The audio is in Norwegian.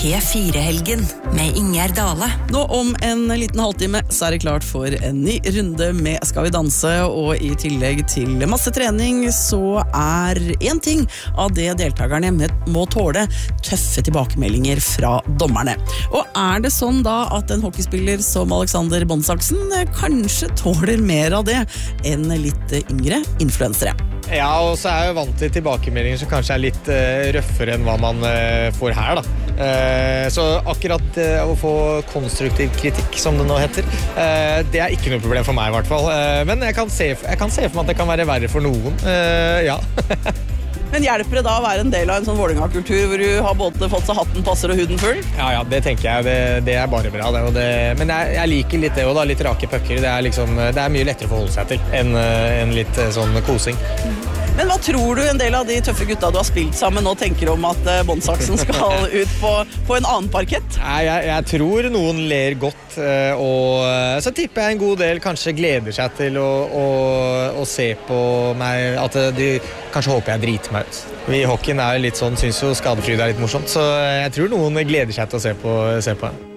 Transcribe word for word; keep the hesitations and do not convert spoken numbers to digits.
P fire-helgen med Ingjerd Dale. Nå om en liten halvtime så er det klart for en ny runde med Skal vi danse, og i tillegg til masse trening så er en ting av det deltakerne må tåle tøffe tilbakemeldinger fra dommerne. Og er det sånn da at en hockeyspiller som Alexander Bondsaksen kanskje tåler mer av det enn litt yngre influensere? Ja, og så er jeg jo vant til tilbakemeldinger som kanskje er litt uh, røffere enn hva man uh, får her da. Uh, så akkurat uh, å få konstruktiv kritikk, som det nå heter, uh, det er ikke noe problem for meg i hvert fall. Uh, men jeg kan, se, jeg kan se for meg at det kan være verre for noen. Uh, ja. Men hjelper det da å være en del av en sånn Vålerenga-kultur hvor du har både fått så hatten passer og huden full? Ja, ja, det tenker jeg. Det, det er bare bra. Det, og det, men jeg, jeg liker litt det også da, litt rake pucker. Det er, liksom, det er mye lettere å forholde seg til enn en litt sånn kosing. Men hva tror du en del av de tøffe gutta du har spilt sammen nå tenker om at Bondsaksen skal ut på, på en annen parkett? Nei, jeg, jeg tror noen ler godt, og så tipper jeg en god del kanskje gleder seg til å, å, å se på meg, at de kanskje håper jeg driter meg ut. Vi i hockeyen er litt sånn, synes jo skadefryd er litt morsomt, så jeg tror noen gleder seg til å se på, se på en.